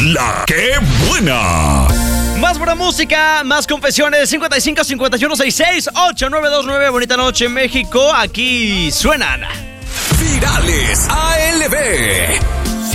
La que buena. Más buena música, más confesiones. 55 51 66 8929. Bonita noche, México. Aquí suenan Virales ALB.